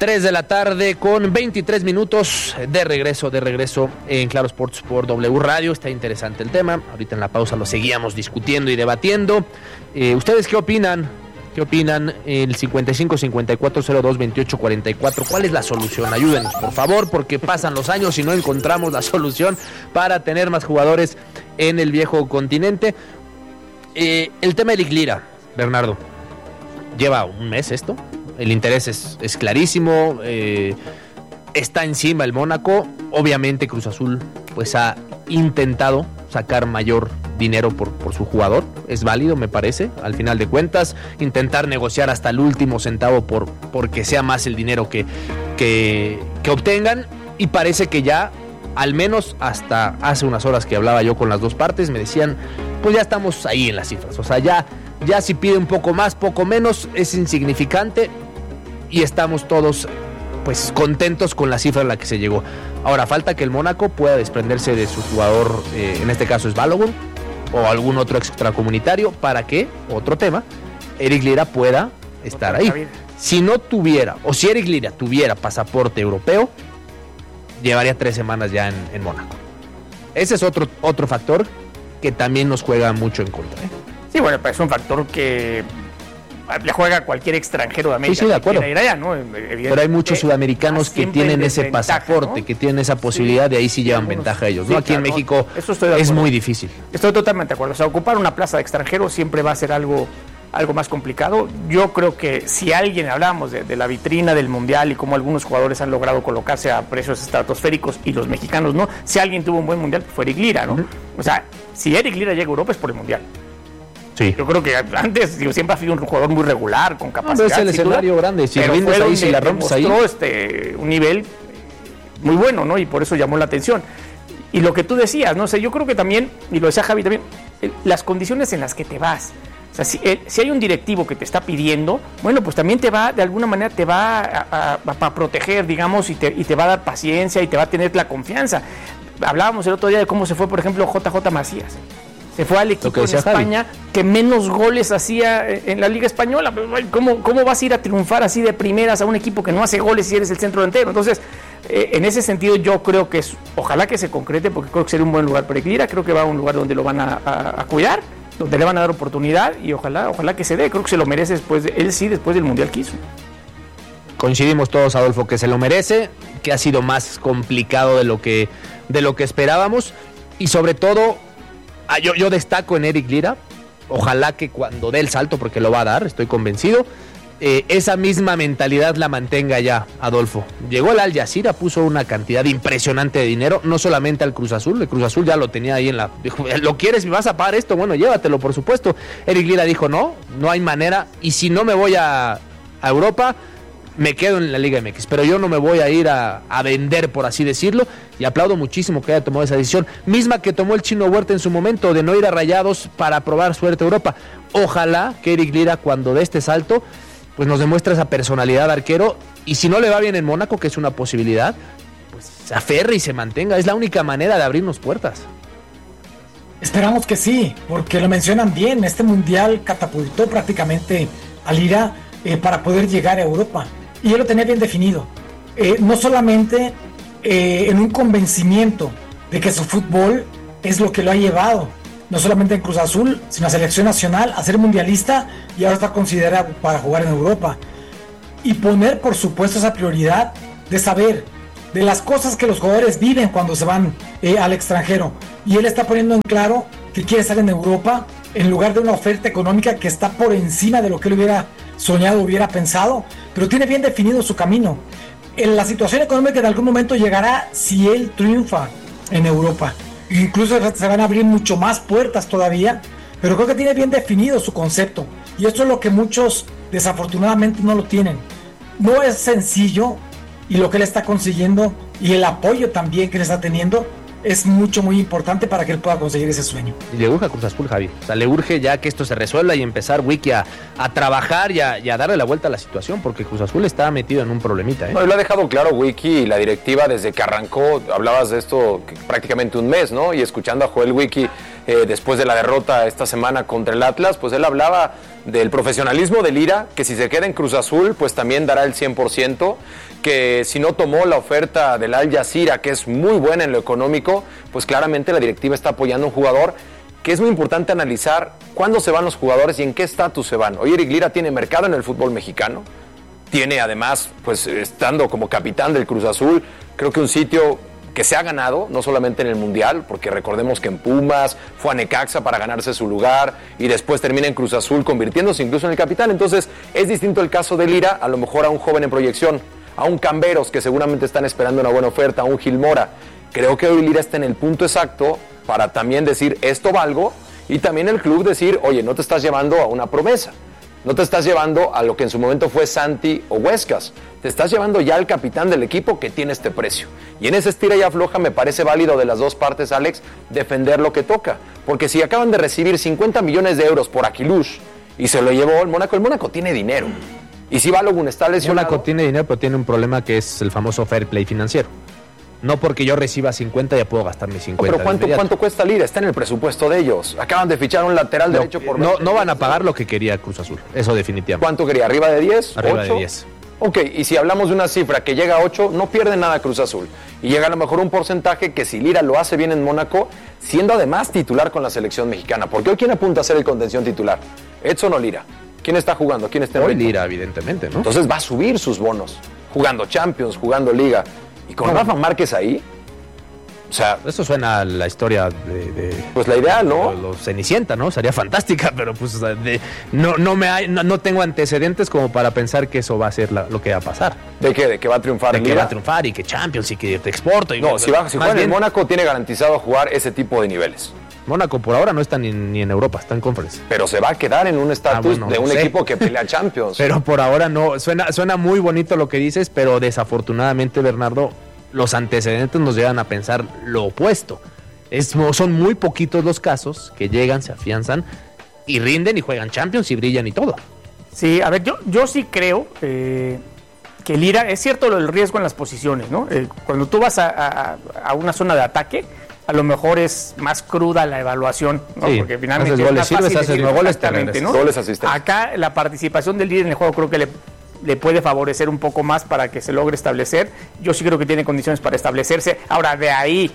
3 de la tarde con 23 minutos de regreso en Claro Sports por W Radio. Está interesante el tema. Ahorita en la pausa lo seguíamos discutiendo y debatiendo. ¿Ustedes qué opinan? ¿Qué opinan? El 55-54-02-28-44. ¿Cuál es la solución? Ayúdenos, por favor, porque pasan los años y no encontramos la solución para tener más jugadores en el viejo continente. El tema de Eric Lira, Bernardo. Lleva un mes esto. El interés es clarísimo. Está encima el Mónaco. Obviamente Cruz Azul pues ha intentado sacar mayor dinero por su jugador. Es válido, me parece, al final de cuentas. Intentar negociar hasta el último centavo porque sea más el dinero que obtengan. Y parece que ya, al menos hasta hace unas horas que hablaba yo con las dos partes, me decían, pues ya estamos ahí en las cifras. O sea, ya si pide un poco más, poco menos, es insignificante. Y estamos todos pues contentos con la cifra a la que se llegó. Ahora falta que el Mónaco pueda desprenderse de su jugador, en este caso es Balogun, o algún otro extracomunitario, para que, otro tema, Eric Lira pueda estar ahí. Si no tuviera, o si Eric Lira tuviera pasaporte europeo, llevaría 3 semanas ya en Mónaco. Ese es otro factor que también nos juega mucho en contra. Sí, bueno, pero es un factor que le juega a cualquier extranjero de América. Sí, de acuerdo. Ir allá, ¿no? Pero hay muchos sudamericanos que tienen ese pasaporte, ¿no? Que tienen esa posibilidad, de ahí sí llevan ventaja ellos, ¿no? Sí, aquí claro, en México es muy difícil. Estoy totalmente de acuerdo. O sea, ocupar una plaza de extranjero siempre va a ser algo más complicado. Yo creo que si alguien, hablábamos de la vitrina del Mundial y cómo algunos jugadores han logrado colocarse a precios estratosféricos y los mexicanos no, si alguien tuvo un buen Mundial, fue Eric Lira, ¿no? O sea, si Eric Lira llega a Europa es por el Mundial. Sí. Yo creo que antes siempre ha sido un jugador muy regular, con capacidad. Es el escenario grande, si rindes ahí, si la rompes ahí. Un nivel muy bueno, ¿no? Y por eso llamó la atención. Y lo que tú decías, ¿no? O sea, yo creo que también, y lo decía Javi también, las condiciones en las que te vas. O sea, si hay un directivo que te está pidiendo, bueno, pues también de alguna manera te va a proteger, digamos, y te va a dar paciencia y te va a tener la confianza. Hablábamos el otro día de cómo se fue, por ejemplo, JJ Macías. Se fue al equipo en España que menos goles hacía en la Liga Española. ¿Cómo vas a ir a triunfar así de primeras a un equipo que no hace goles si eres el centro delantero? Entonces, en ese sentido yo creo que ojalá que se concrete, porque creo que sería un buen lugar para Lira. Creo que va a un lugar donde lo van a cuidar, donde le van a dar oportunidad y ojalá que se dé. Creo que se lo merece después del Mundial que hizo. Coincidimos todos, Adolfo, que se lo merece, que ha sido más complicado de lo que esperábamos y sobre todo yo destaco en Eric Lira, ojalá que cuando dé el salto, porque lo va a dar, estoy convencido, esa misma mentalidad la mantenga ya, Adolfo. Llegó el Al Jazeera, puso una cantidad impresionante de dinero, no solamente al Cruz Azul, el Cruz Azul ya lo tenía ahí dijo, ¿lo quieres y vas a pagar esto? Bueno, llévatelo, por supuesto. Eric Lira dijo, no hay manera, y si no me voy a Europa, me quedo en la Liga MX, pero yo no me voy a ir a vender, por así decirlo, y aplaudo muchísimo que haya tomado esa decisión, misma que tomó el Chino Huerta en su momento, de no ir a Rayados para probar suerte a Europa. Ojalá que Eric Lira, cuando dé este salto, pues nos demuestre esa personalidad de arquero, y si no le va bien en Mónaco, que es una posibilidad, pues se aferre y se mantenga, es la única manera de abrirnos puertas. Esperamos que sí, porque lo mencionan bien, este Mundial catapultó prácticamente a Lira para poder llegar a Europa. Y él lo tenía bien definido, no solamente en un convencimiento de que su fútbol es lo que lo ha llevado, no solamente en Cruz Azul, sino a selección nacional, a ser mundialista y ahora está considerado para jugar en Europa. Y poner, por supuesto, esa prioridad de saber de las cosas que los jugadores viven cuando se van al extranjero. Y él está poniendo en claro que quiere estar en Europa en lugar de una oferta económica que está por encima de lo que él hubiera soñado, hubiera pensado, pero tiene bien definido su camino. En la situación económica en algún momento llegará si él triunfa en Europa. Incluso se van a abrir mucho más puertas todavía, pero creo que tiene bien definido su concepto. Y esto es lo que muchos desafortunadamente no lo tienen. No es sencillo, y lo que él está consiguiendo y el apoyo también que él está teniendo es muy importante para que él pueda conseguir ese sueño. Y le urge a Cruz Azul, Javi. O sea, le urge ya que esto se resuelva y empezar Wiki a trabajar y a darle la vuelta a la situación, porque Cruz Azul está metido en un problemita. No, lo ha dejado claro Wiki y la directiva desde que arrancó. Hablabas de esto prácticamente un mes, ¿no? Y escuchando a Joel Wiki después de la derrota esta semana contra el Atlas, pues él hablaba del profesionalismo de Lira, que si se queda en Cruz Azul, pues también dará el 100%, que si no tomó la oferta del Al Jazeera, que es muy buena en lo económico, pues claramente la directiva está apoyando a un jugador, que es muy importante analizar cuándo se van los jugadores y en qué estatus se van. Hoy Eric Lira tiene mercado en el fútbol mexicano, tiene además, pues estando como capitán del Cruz Azul, creo que un sitio que se ha ganado, no solamente en el Mundial, porque recordemos que en Pumas fue a Necaxa para ganarse su lugar y después termina en Cruz Azul convirtiéndose incluso en el capitán. Entonces es distinto el caso de Lira, a lo mejor a un joven en proyección, a un Camberos que seguramente están esperando una buena oferta, a un Gil Mora. Creo que hoy Lira está en el punto exacto para también decir esto valgo y también el club decir, oye, no te estás llevando a una promesa. No te estás llevando a lo que en su momento fue Santi o Huescas. Te estás llevando ya al capitán del equipo que tiene este precio. Y en ese estira y afloja me parece válido de las dos partes, Alex, defender lo que toca. Porque si acaban de recibir 50 millones de euros por Aquilush y se lo llevó el Mónaco tiene dinero. Y si Balogun está lesionado... Mónaco tiene dinero, pero tiene un problema que es el famoso fair play financiero. No porque yo reciba 50 ya puedo gastar mis 50. No, pero ¿cuánto cuesta Lira? Está en el presupuesto de ellos. Acaban de fichar un lateral derecho por... No van a pagar lo que quería Cruz Azul. Eso definitivamente. ¿Cuánto quería? ¿Arriba de 10? Arriba 8? de 10. Ok, y si hablamos de una cifra que llega a 8, no pierde nada Cruz Azul. Y llega a lo mejor un porcentaje que si Lira lo hace bien en Mónaco, siendo además titular con la selección mexicana. Porque hoy, ¿quién apunta a ser el contención titular? ¿Edson o Lira? ¿Quién está jugando? ¿Quién está en Hoy ritmo? Lira, evidentemente, ¿no? Entonces va a subir sus bonos. Jugando Champions, jugando Liga. Y con Rafa Márquez ahí... O sea, eso suena a la historia pues la ideal, ¿no? Los Cenicienta, ¿no? Sería fantástica, pero pues no tengo antecedentes como para pensar que eso va a ser lo que va a pasar. ¿De qué? ¿De que va a triunfar? De que va a triunfar y que Champions y que te exporto. Y no, si juega en el Mónaco tiene garantizado jugar ese tipo de niveles. Mónaco por ahora no está ni en Europa, está en Conference. Pero se va a quedar en un estatus de un equipo que pelea Champions. Pero por ahora no, suena muy bonito lo que dices, pero desafortunadamente, Bernardo, los antecedentes nos llevan a pensar lo opuesto. Son muy poquitos los casos que llegan, se afianzan y rinden y juegan Champions y brillan y todo. Sí, a ver, yo sí creo que Lira, es cierto lo del riesgo en las posiciones, ¿no? Cuando tú vas a una zona de ataque, a lo mejor es más cruda la evaluación, ¿no? Sí, porque finalmente haces goles, sirves, haces nueve goles, ¿no? Goles, asistencias. Acá la participación del Lira en el juego creo que le puede favorecer un poco más para que se logre establecer. Yo sí creo que tiene condiciones para establecerse. Ahora, de ahí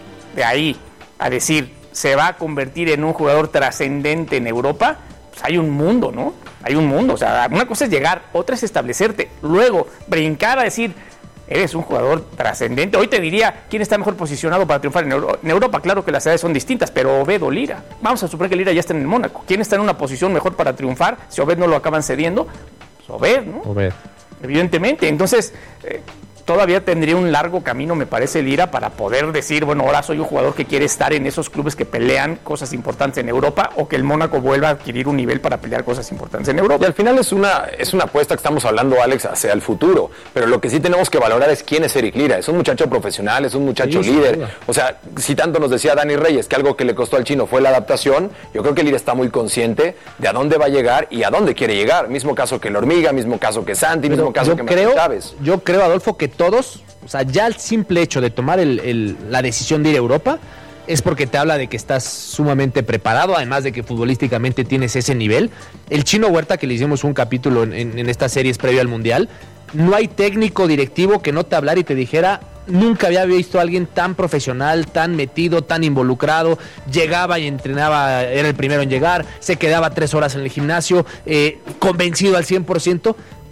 a decir, se va a convertir en un jugador trascendente en Europa, pues hay un mundo, ¿no? Hay un mundo. O sea, una cosa es llegar, otra es establecerte. Luego, brincar a decir, eres un jugador trascendente. Hoy te diría, ¿quién está mejor posicionado para triunfar en Europa? Claro que las edades son distintas, pero Obed o Lira. Vamos a suponer que Lira ya está en el Mónaco. ¿Quién está en una posición mejor para triunfar? Si Obed no lo acaban cediendo, pues Obed, ¿no? Obed. Evidentemente, entonces todavía tendría un largo camino, me parece, Lira, para poder decir, bueno, ahora soy un jugador que quiere estar en esos clubes que pelean cosas importantes en Europa, o que el Mónaco vuelva a adquirir un nivel para pelear cosas importantes en Europa. Y al final es una apuesta que estamos hablando, Alex, hacia el futuro, pero lo que sí tenemos que valorar es quién es Eric Lira. Es un muchacho profesional, es un muchacho líder. O sea, si tanto nos decía Dani Reyes que algo que le costó al chino fue la adaptación, yo creo que Lira está muy consciente de a dónde va a llegar y a dónde quiere llegar. Mismo caso que el Hormiga, mismo caso que Santi, mismo caso que Martín Chávez. Yo creo, Adolfo, que todos, o sea, ya el simple hecho de tomar la decisión de ir a Europa es porque te habla de que estás sumamente preparado, además de que futbolísticamente tienes ese nivel. El Chino Huerta, que le hicimos un capítulo en estas series previo al Mundial, no hay técnico directivo que no te hablara y te dijera, nunca había visto a alguien tan profesional, tan metido, tan involucrado, llegaba y entrenaba, era el primero en llegar, se quedaba 3 horas en el gimnasio, convencido al 100%,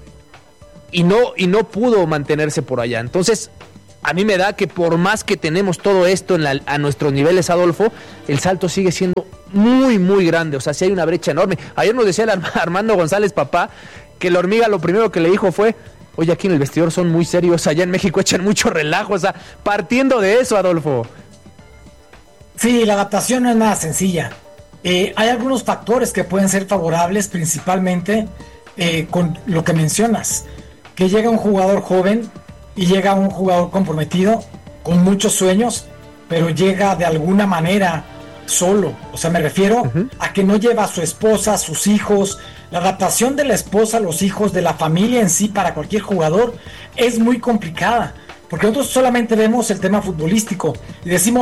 y no pudo mantenerse por allá. Entonces, a mí me da que por más que tenemos todo esto a nuestros niveles, Adolfo, el salto sigue siendo muy, muy grande. O sea, sí hay una brecha enorme. Ayer nos decía el Armando González, papá, que la Hormiga lo primero que le dijo fue, oye, aquí en el vestidor son muy serios, allá en México echan mucho relajo. O sea, partiendo de eso, Adolfo. Sí, la adaptación no es nada sencilla. Hay algunos factores que pueden ser favorables, principalmente con lo que mencionas, que llega un jugador joven y llega un jugador comprometido, con muchos sueños, pero llega de alguna manera solo. O sea, me refiero a que no lleva a su esposa, a sus hijos. La adaptación de la esposa, los hijos, de la familia en sí para cualquier jugador es muy complicada, porque nosotros solamente vemos el tema futbolístico y decimos,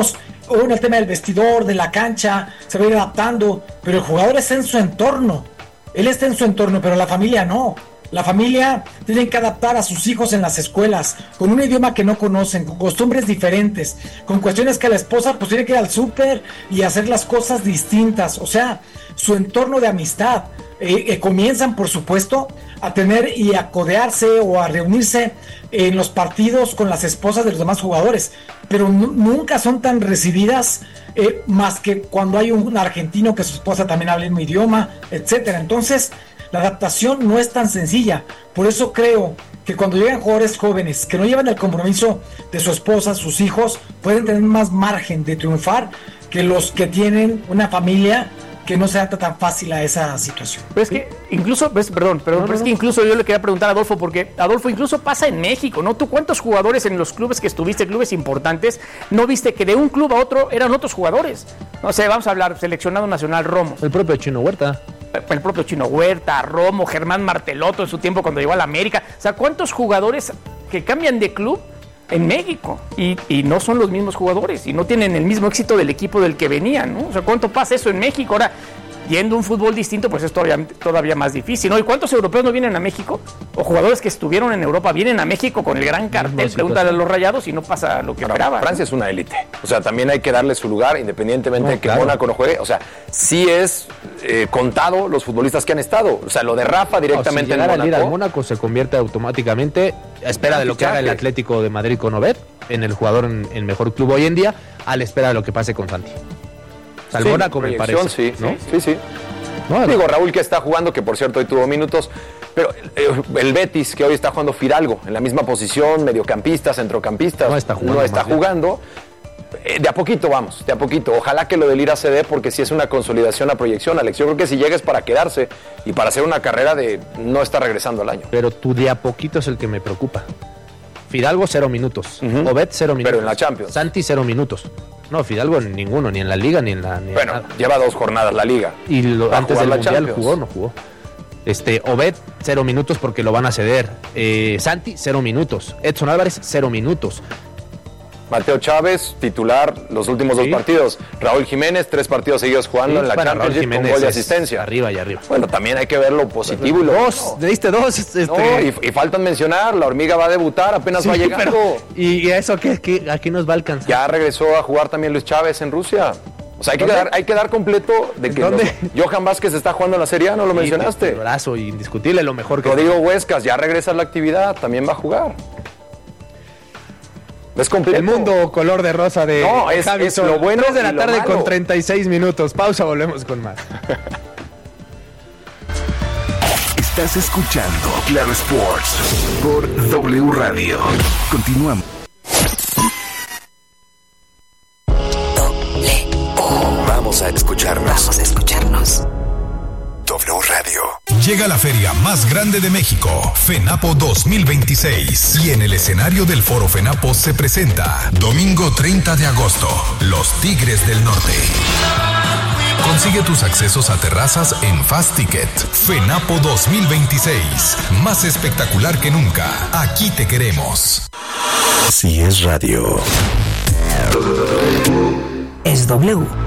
o en el tema del vestidor, de la cancha, se va a ir adaptando, pero el jugador está en su entorno, él está en su entorno, pero la familia no. La familia tiene que adaptar a sus hijos en las escuelas, con un idioma que no conocen, con costumbres diferentes, con cuestiones que la esposa pues tiene que ir al súper y hacer las cosas distintas. O sea, su entorno de amistad. Comienzan, por supuesto, a tener y a codearse o a reunirse en los partidos con las esposas de los demás jugadores, pero nunca son tan recibidas más que cuando hay un argentino que su esposa también habla el mismo idioma, etcétera. Entonces, la adaptación no es tan sencilla. Por eso creo que cuando llegan jugadores jóvenes que no llevan el compromiso de su esposa, sus hijos, pueden tener más margen de triunfar que los que tienen una familia que no se adapta tan fácil a esa situación. Pero es que incluso, pero es que incluso yo le quería preguntar a Adolfo, porque Adolfo, incluso pasa en México, ¿no? ¿Tú cuántos jugadores en los clubes que estuviste, clubes importantes, no viste que de un club a otro eran otros jugadores? No sé, vamos a hablar, seleccionado nacional Romo. El propio Chino Huerta. El propio Chino Huerta, Romo, Germán Martelotto en su tiempo cuando llegó a la América. O sea, ¿cuántos jugadores que cambian de club en México? Y no son los mismos jugadores y no tienen el mismo éxito del equipo del que venían, ¿no? O sea, ¿cuánto pasa eso en México? Ahora, yendo a un fútbol distinto, pues es todavía más difícil, ¿no? ¿Y cuántos europeos no vienen a México? O jugadores que estuvieron en Europa vienen a México con el gran cartel, pregúntale a los Rayados y no pasa lo que esperaba. Francia es una élite. O sea, también hay que darle su lugar, independientemente de que Mónaco no juegue. O sea, sí es contado los futbolistas que han estado. O sea, lo de Rafa directamente en Mónaco. Ir al Mónaco se convierte automáticamente, a espera de lo que haga el Atlético de Madrid con Obed, en el jugador en mejor club hoy en día, a la espera de lo que pase con Santi. Al Mónaco me parece, sí, ¿no? Sí. No, digo, Raúl que está jugando, que por cierto hoy tuvo minutos, pero el Betis, que hoy está jugando Fidalgo, en la misma posición, mediocampista, centrocampista, no está jugando. De a poquito vamos, de a poquito. Ojalá que lo del Lira se dé, porque si es una consolidación a proyección, Alex. Yo creo que si llega es para quedarse y para hacer una carrera de no estar regresando al año. Pero tu de a poquito es el que me preocupa. Fidalgo 0 minutos, Obed 0 minutos. Pero en la Champions. Santi 0 minutos. No, Fidalgo ninguno, ni en la Liga, ni en la... Bueno, lleva 2 jornadas la Liga. Y antes del Mundial no jugó. Obed, 0 minutos porque lo van a ceder. Santi, 0 minutos. Edson Álvarez, 0 minutos. Mateo Chávez, titular los últimos 2 partidos. Raúl Jiménez, 3 partidos seguidos jugando en la Championship con gol de asistencia. Arriba y arriba. Bueno, también hay que ver lo positivo y lo... Le diste 2. No, y faltan mencionar, la hormiga va a debutar, apenas va llegando. Pero, ¿y eso aquí nos va a alcanzar? Ya regresó a jugar también Luis Chávez en Rusia. O sea, hay que dar completo de que Johan Vázquez está jugando en la Serie A, ¿no lo mencionaste? Brazo indiscutible, lo mejor que... Rodrigo Huescas, ya regresa a la actividad, también va a jugar. Es completo. El mundo color de rosa de Javi. Es lo bueno 3 de la tarde con 36 minutos. Pausa, volvemos con más. Estás escuchando Claro Sports por W Radio. Continuamos. Vamos a escucharnos. W Radio. Llega la feria más grande de México, FENAPO 2026. Y en el escenario del Foro FENAPO se presenta, domingo 30 de agosto, los Tigres del Norte. Consigue tus accesos a terrazas en Fast Ticket. FENAPO 2026. Más espectacular que nunca. Aquí te queremos. Si es radio. Es W.